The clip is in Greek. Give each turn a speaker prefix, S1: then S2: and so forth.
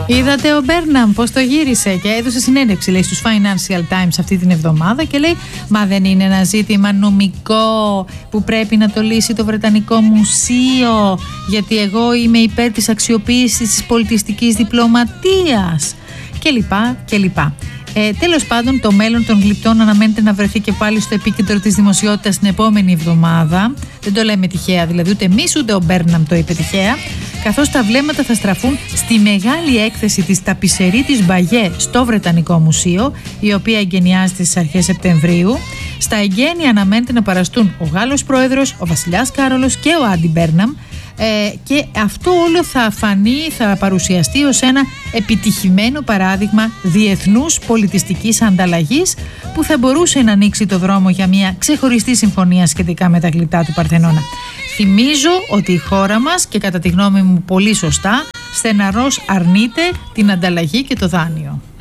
S1: Είδατε ο Μπέρναμ πώς το γύρισε και έδωσε συνέντευξη, λέει, στους Financial Times αυτή την εβδομάδα και λέει: μα δεν είναι ένα ζήτημα νομικό που πρέπει να το λύσει το Βρετανικό Μουσείο, γιατί εγώ είμαι υπέρ της αξιοποίησης της πολιτιστικής διπλωματίας κλπ. Τέλος πάντων, το μέλλον των γλυπτών αναμένεται να βρεθεί και πάλι στο επίκεντρο της δημοσιότητας την επόμενη εβδομάδα. Δεν το λέμε τυχαία, δηλαδή ούτε εμείς ούτε ο Μπέρναμ το είπε τυχαία. Καθώς τα βλέμματα θα στραφούν στη μεγάλη έκθεση της ταπισερίτης Μπαγιέ στο Βρετανικό Μουσείο, η οποία εγκαινιάζεται στις αρχές Σεπτεμβρίου. Στα εγγένεια αναμένεται να παραστούν ο Γάλλος Πρόεδρος, ο Βασιλιάς Κάρολος και ο Άντι Μπέρναμ. Και αυτό όλο θα παρουσιαστεί ως ένα επιτυχημένο παράδειγμα διεθνούς πολιτιστικής ανταλλαγής που θα μπορούσε να ανοίξει το δρόμο για μια ξεχωριστή συμφωνία σχετικά με τα γλυπτά του Παρθενώνα. Θυμίζω ότι η χώρα μας, και κατά τη γνώμη μου πολύ σωστά, στεναρός αρνείται την ανταλλαγή και το δάνειο.